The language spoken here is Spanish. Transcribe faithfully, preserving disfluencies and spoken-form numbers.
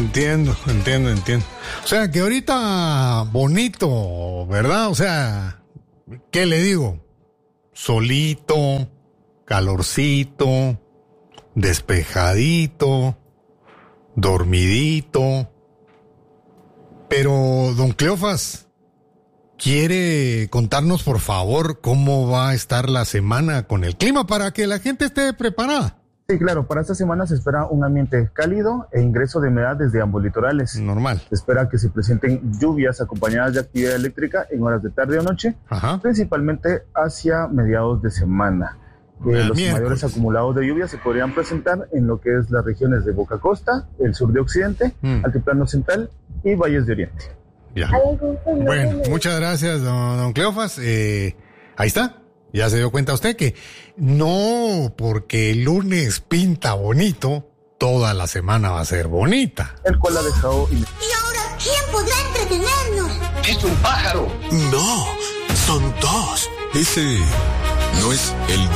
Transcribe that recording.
Entiendo, entiendo, entiendo. O sea, que ahorita bonito, ¿verdad? O sea, ¿qué le digo? Solito, calorcito, despejadito, dormidito. Pero, don Cleofas, ¿quiere contarnos, por favor, cómo va a estar la semana con el clima para que la gente esté preparada? Sí, claro, para esta semana se espera un ambiente cálido e ingreso de humedad desde ambos litorales. Normal. Se espera que se presenten lluvias acompañadas de actividad eléctrica en horas de tarde o noche, Ajá. principalmente hacia mediados de semana. Eh, los miércoles. mayores acumulados de lluvia se podrían presentar en lo que es las regiones de Boca Costa, el sur de Occidente, Mm. Altiplano Central y Valles de Oriente. Ya. Bueno, muchas gracias, don, don Cleofas. Eh, ahí está. Ya se dio cuenta usted que no porque el lunes pinta bonito, toda la semana va a ser bonita. El cual ha dejado... ¿Y ahora quién podrá entretenernos? ¡Es un pájaro! No, son dos. Ese no es el